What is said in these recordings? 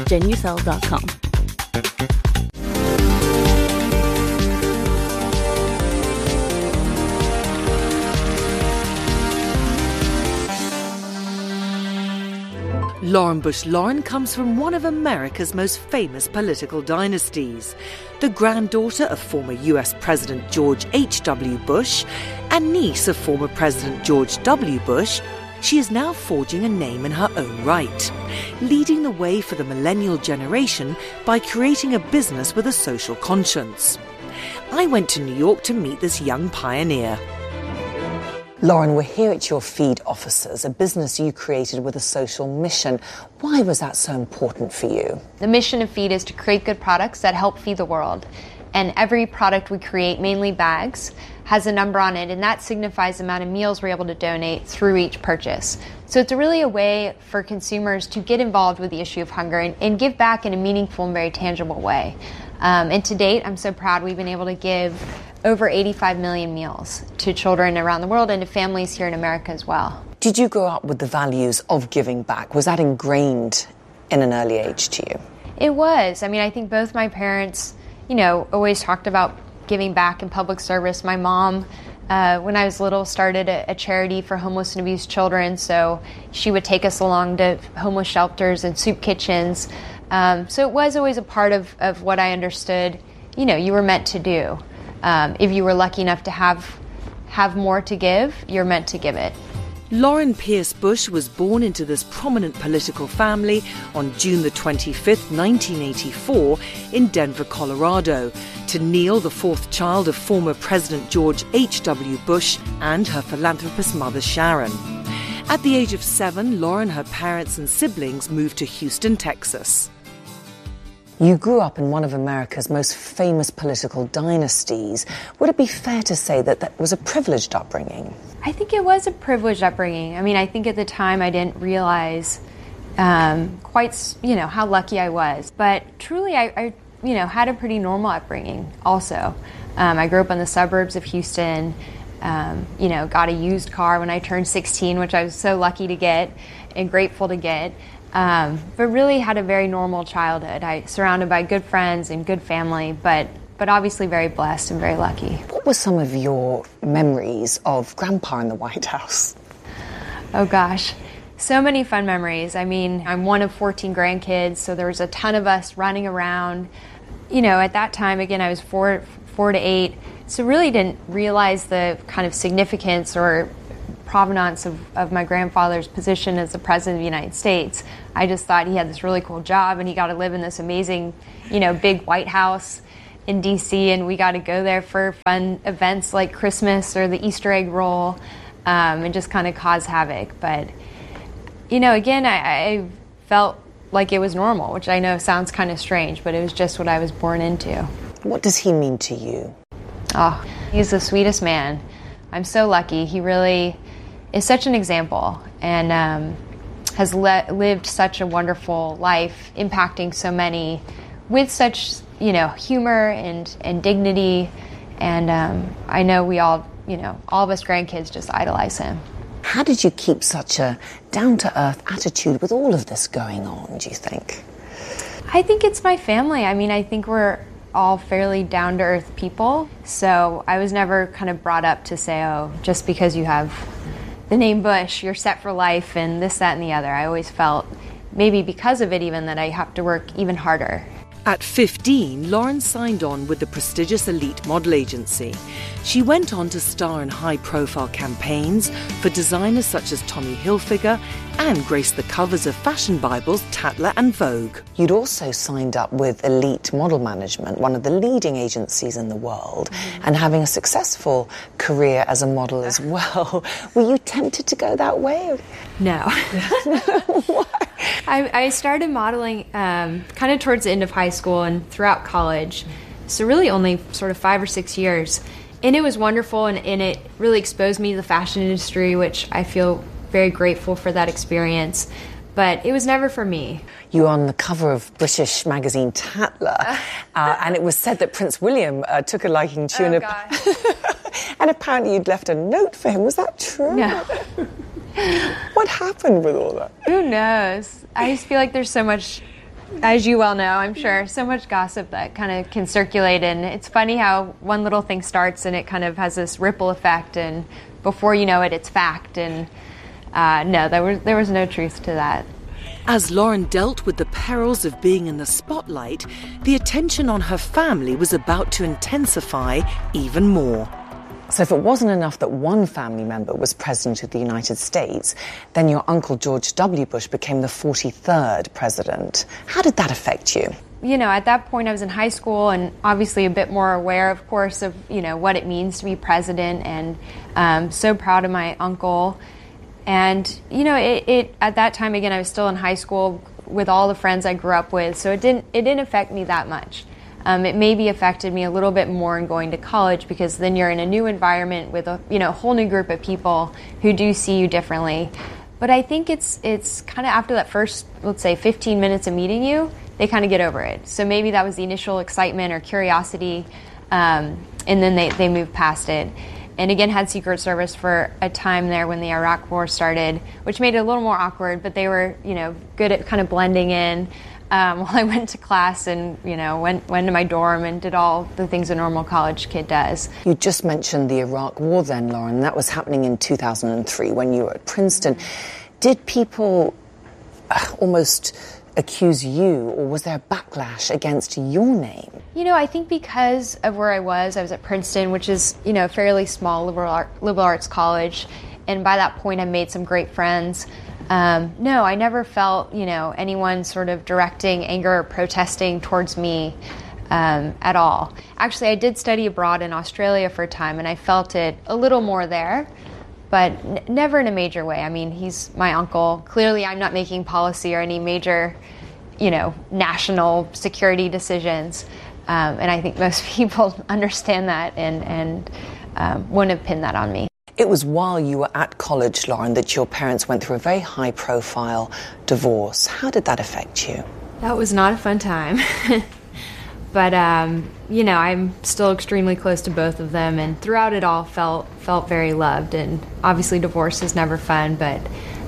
genucel.com. Lauren Bush Lauren comes from one of America's most famous political dynasties. The granddaughter of former US President George H.W. Bush and niece of former President George W. Bush, she is now forging a name in her own right, leading the way for the millennial generation by creating a business with a social conscience. I went to New York to meet this young pioneer. Lauren, we're here at your Feed Officers, a business you created with a social mission. Why was that so important for you? The mission of Feed is to create good products that help feed the world. And every product we create, mainly bags, has a number on it, and that signifies the amount of meals we're able to donate through each purchase. So it's really a way for consumers to get involved with the issue of hunger and give back in a meaningful and very tangible way. And to date, I'm so proud we've been able to give over 85 million meals to children around the world and to families here in America as well. Did you grow up with the values of giving back? Was that ingrained in an early age to you? It was. I mean, I think both my parents, always talked about giving back in public service. My mom, when I was little, started a charity for homeless and abused children, so she would take us along to homeless shelters and soup kitchens. So it was always a part of what I understood, you were meant to do. If you were lucky enough to have more to give, you're meant to give it. Lauren Pierce Bush was born into this prominent political family on June the 25th, 1984, in Denver, Colorado, to Neil, the fourth child of former President George H.W. Bush and her philanthropist mother Sharon. At the age of 7, Lauren, her parents and siblings moved to Houston, Texas. You grew up in one of America's most famous political dynasties. Would it be fair to say that that was a privileged upbringing? I think it was a privileged upbringing. I mean, I think at the time I didn't realize quite, how lucky I was. But truly, I had a pretty normal upbringing also. I grew up in the suburbs of Houston, got a used car when I turned 16, which I was so lucky to get and grateful to get. But really had a very normal childhood. I surrounded by good friends and good family, but obviously very blessed and very lucky. What were some of your memories of Grandpa in the White House? Oh gosh, so many fun memories. I mean, I'm one of 14 grandkids, so there was a ton of us running around. At that time, again, I was four to 8, so really didn't realize the kind of significance or provenance of my grandfather's position as the President of the United States. I just thought he had this really cool job and he got to live in this amazing, big White House in D.C. and we got to go there for fun events like Christmas or the Easter egg roll and just kind of cause havoc. But, again, I felt like it was normal, which I know sounds kind of strange, but it was just what I was born into. What does he mean to you? Oh, he's the sweetest man. I'm so lucky. He really is such an example and has lived such a wonderful life, impacting so many with such, humor and dignity. And I know we all of us grandkids just idolize him. How did you keep such a down-to-earth attitude with all of this going on, do you think? I think it's my family. I mean, I think we're all fairly down-to-earth people. So I was never kind of brought up to say, oh, just because you have the name Bush, you're set for life and this, that, and the other. I always felt, maybe because of it even, that I have to work even harder. At 15, Lauren signed on with the prestigious Elite model agency. She went on to star in high-profile campaigns for designers such as Tommy Hilfiger and graced the covers of fashion Bibles Tatler and Vogue. You'd also signed up with Elite Model Management, one of the leading agencies in the world, and having a successful career as a model as well. Were you tempted to go that way? No. Why? I started modeling kind of towards the end of high school and throughout college, so really only sort of 5 or 6 years. And it was wonderful, and it really exposed me to the fashion industry, which I feel very grateful for that experience. But it was never for me. You were on the cover of British magazine Tatler, and it was said that Prince William took a liking to you. Oh, gosh. And apparently you'd left a note for him. Was that true? No. What happened with all that? Who knows? I just feel like there's so much As you well know, I'm sure, so much gossip that kind of can circulate, and it's funny how one little thing starts and it kind of has this ripple effect, and before you know it, it's fact. And no, there was no truth to that. As Lauren dealt with the perils of being in the spotlight, the attention on her family was about to intensify even more. So if it wasn't enough that one family member was President of the United States, then your uncle George W. Bush became the 43rd president. How did that affect you? You know, at that point I was in high school and obviously a bit more aware, of course, of, you know, what it means to be president, and so proud of my uncle. And, you know, it at that time, again, I was still in high school with all the friends I grew up with, so it didn't affect me that much. It maybe affected me a little bit more in going to college, because then you're in a new environment with a whole new group of people who do see you differently. But I think it's kind of after that first, let's say, 15 minutes of meeting you, they kind of get over it. So maybe that was the initial excitement or curiosity, and then they moved past it. And again, had Secret Service for a time there when the Iraq War started, which made it a little more awkward, but they were, good at kind of blending in. While I went to class and, went to my dorm and did all the things a normal college kid does. You just mentioned the Iraq War then, Lauren. That was happening in 2003 when you were at Princeton. Did people almost accuse you, or was there a backlash against your name? I think because of where I was at Princeton, which is, a fairly small liberal arts college, and by that point I made some great friends. No, I never felt, anyone sort of directing anger or protesting towards me at all. Actually, I did study abroad in Australia for a time, and I felt it a little more there, but never in a major way. I mean, he's my uncle. Clearly, I'm not making policy or any major, national security decisions, and I think most people understand that and wouldn't have pinned that on me. It was while you were at college, Lauren, that your parents went through a very high-profile divorce. How did that affect you? That was not a fun time. But, I'm still extremely close to both of them, and throughout it all felt very loved. And obviously divorce is never fun, but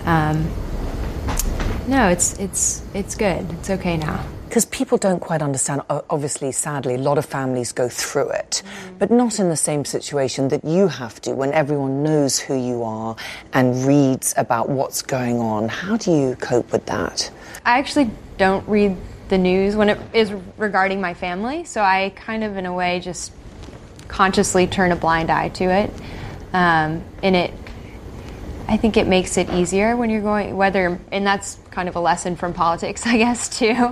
no, it's good. It's okay now. Because people don't quite understand. Obviously, sadly, a lot of families go through it, but not in the same situation that you have to when everyone knows who you are and reads about what's going on. How do you cope with that? I actually don't read the news when it is regarding my family, so I kind of, in a way, just consciously turn a blind eye to it. And I think it makes it easier when you're going, and that's kind of a lesson from politics, I guess, too.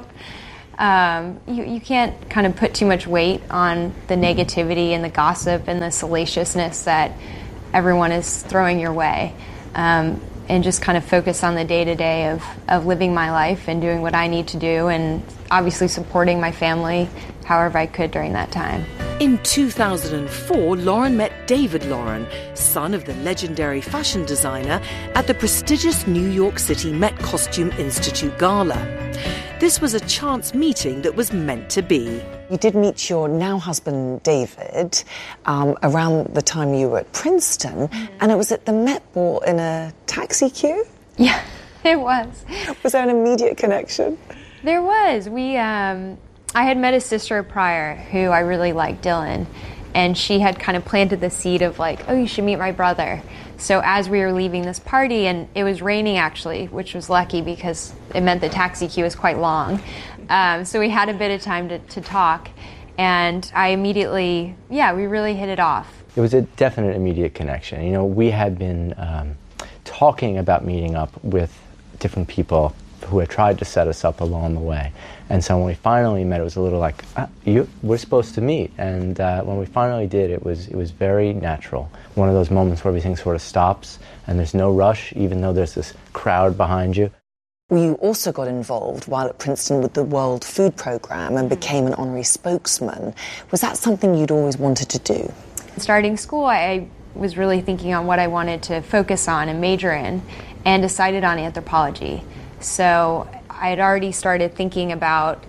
You can't kind of put too much weight on the negativity and the gossip and the salaciousness that everyone is throwing your way, and just kind of focus on the day-to-day of living my life and doing what I need to do, and obviously supporting my family however I could during that time. In 2004, Lauren met David Lauren, son of the legendary fashion designer, at the prestigious New York City Met Costume Institute Gala. This was a chance meeting that was meant to be. You did meet your now husband, David, around the time you were at Princeton, and it was at the Met Ball in a taxi queue? Yeah, it was. Was there an immediate connection? There was. I had met his sister prior, who I really liked, Dylan, and she had kind of planted the seed of like, oh, you should meet my brother. So as we were leaving this party, and it was raining actually, which was lucky because it meant the taxi queue was quite long. So we had a bit of time to talk, and I immediately, we really hit it off. It was a definite immediate connection. We had been talking about meeting up with different people who had tried to set us up along the way. And so when we finally met, it was a little like, we're supposed to meet. And when we finally did, it was very natural. One of those moments where everything sort of stops and there's no rush, even though there's this crowd behind you. You also got involved while at Princeton with the World Food Programme and became an honorary spokesman. Was that something you'd always wanted to do? Starting school, I was really thinking on what I wanted to focus on and major in, and decided on anthropology. So I had already started thinking about,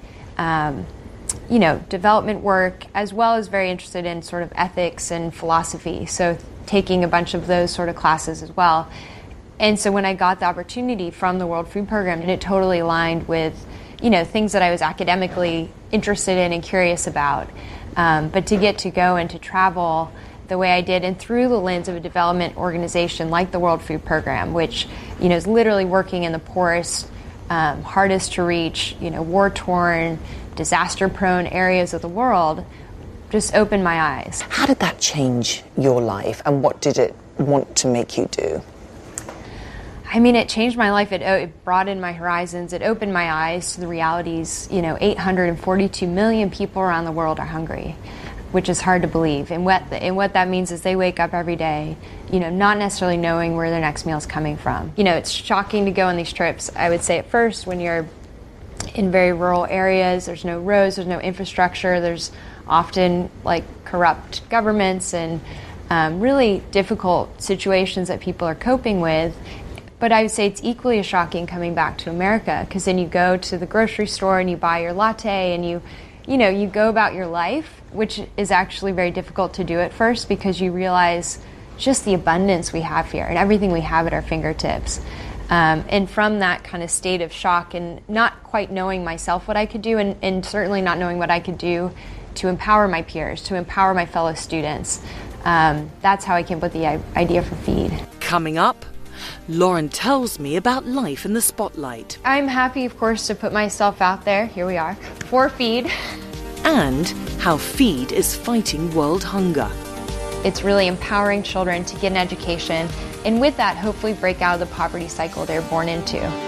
development work, as well as very interested in sort of ethics and philosophy. So taking a bunch of those sort of classes as well. And so when I got the opportunity from the World Food Programme, and it totally aligned with, things that I was academically interested in and curious about. But to get to go and to travel the way I did, and through the lens of a development organization like the World Food Program, which is literally working in the poorest, hardest to reach, war-torn, disaster-prone areas of the world, just opened my eyes. How did that change your life, and what did it want to make you do? I mean, it changed my life. It broadened my horizons. It opened my eyes to the realities. 842 million people around the world are hungry, which is hard to believe. And what that means is they wake up every day, not necessarily knowing where their next meal is coming from. It's shocking to go on these trips, I would say at first, when you're in very rural areas. There's no roads, there's no infrastructure, there's often corrupt governments and really difficult situations that people are coping with. But I would say it's equally as shocking coming back to America, because then you go to the grocery store and you buy your latte and you go about your life, which is actually very difficult to do at first, because you realize just the abundance we have here and everything we have at our fingertips. And from that kind of state of shock and not quite knowing myself what I could do, and certainly not knowing what I could do to empower my peers, to empower my fellow students, that's how I came up with the idea for Feed. Coming up, Lauren tells me about life in the spotlight. I'm happy, of course, to put myself out there, here we are, for Feed. And how Feed is fighting world hunger. It's really empowering children to get an education, and with that, hopefully break out of the poverty cycle they're born into.